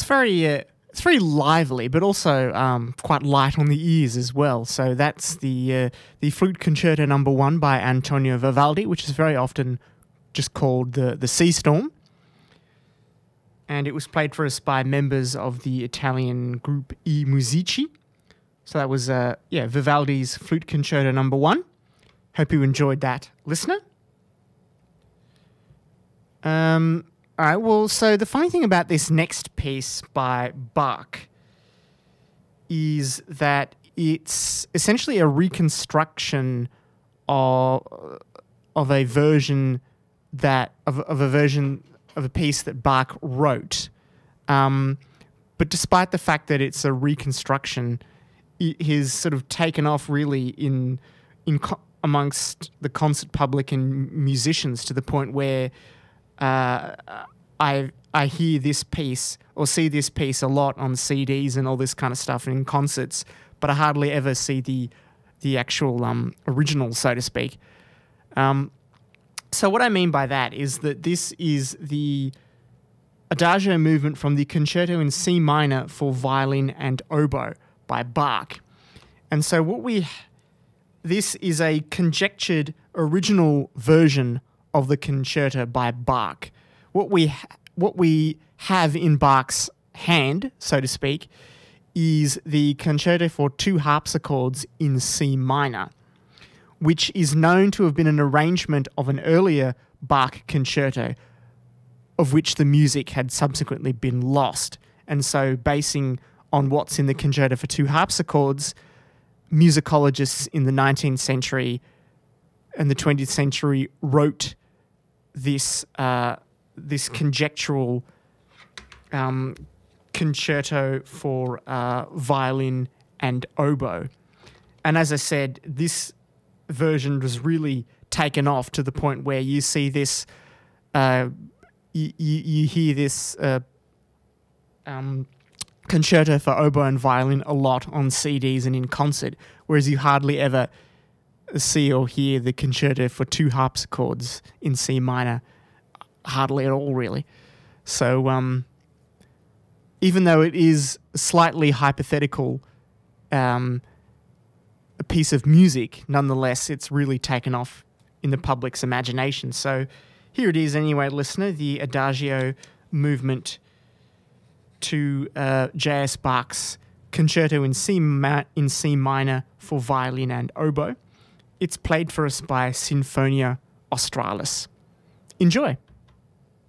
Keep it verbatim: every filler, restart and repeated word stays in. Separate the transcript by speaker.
Speaker 1: very uh, it's very lively, but also um, quite light on the ears as well. So that's the uh, the Flute Concerto Number One by Antonio Vivaldi, which is very often just called the the Sea Storm, and it was played for us by members of the Italian group I Musici. So that was uh, yeah Vivaldi's Flute Concerto Number One. Hope you enjoyed that, listener. Um. All right, well, so the funny thing about this next piece by Bach is that it's essentially a reconstruction of, of a version that of, of a version of a piece that Bach wrote. Um, but despite the fact that it's a reconstruction, it has sort of taken off really in in co- amongst the concert public and musicians to the point where Uh, I I hear this piece or see this piece a lot on C Ds and all this kind of stuff in concerts, but I hardly ever see the the actual um, original, so to speak. Um, so what I mean by that is that this is the Adagio movement from the Concerto in C minor for violin and oboe by Bach, and so what we this is a conjectured original version of the concerto by Bach. What we ha- what we have in Bach's hand, so to speak, is the concerto for two harpsichords in C minor, which is known to have been an arrangement of an earlier Bach concerto, of which the music had subsequently been lost. And so, basing on what's in the concerto for two harpsichords, musicologists in the nineteenth century and the twentieth century wrote this uh, this conjectural um, concerto for uh, violin and oboe. And as I said, this version was really taken off to the point where you see this, uh, you, you, you hear this uh, um, concerto for oboe and violin a lot on C Ds and in concert, whereas you hardly ever see or hear the concerto for two harpsichords in C minor, hardly at all, really. So, um, even though it is slightly hypothetical, um, a piece of music, nonetheless, it's really taken off in the public's imagination. So, here it is, anyway, listener, the Adagio movement to uh, J S Bach's concerto in C ma- in C minor for violin and oboe. It's played for us by Sinfonia Australis. Enjoy.